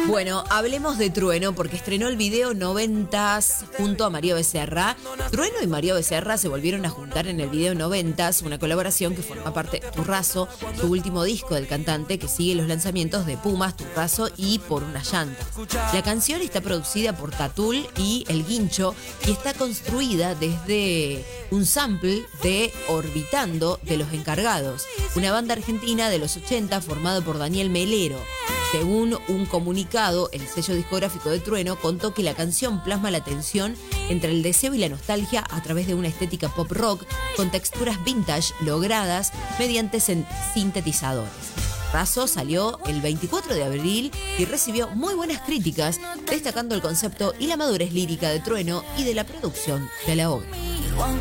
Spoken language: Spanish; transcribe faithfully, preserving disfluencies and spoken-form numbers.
Bueno, hablemos de Trueno porque estrenó el video noventas junto a María Becerra. Trueno y María Becerra se volvieron a juntar en el video noventas, una colaboración que forma parte de Turrazo, su último disco del cantante que sigue los lanzamientos de Pumas, Turrazo y Por unas llantas. La canción está producida por Tatul y El Guincho y está construida desde un sample de Orbitando de Los Encargados, una banda argentina de los ochenta formada por Daniel Melero. Según un comunicado, el sello discográfico de Trueno contó que la canción plasma la tensión entre el deseo y la nostalgia a través de una estética pop rock con texturas vintage logradas mediante sintetizadores. Razo salió el veinticuatro de abril y recibió muy buenas críticas, destacando el concepto y la madurez lírica de Trueno y de la producción de la obra.